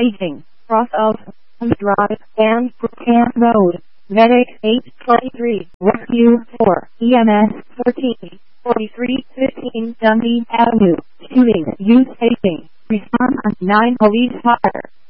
paging, cross of Drive and Brookhampton Road. Medic 823, Rescue 4, EMS 14, 4315 Dundee Avenue. Shooting, use paging. Respond on 9 police fire.